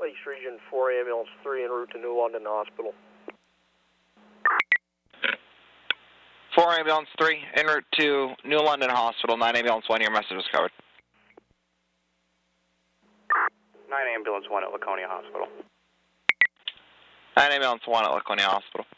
Southeast Region 4 Ambulance 3 en route to New London Hospital. 4 Ambulance 3 en route to New London Hospital. 9 Ambulance 1, your message is covered. 9 Ambulance 1 at Laconia Hospital. 9 Ambulance 1 at Laconia Hospital.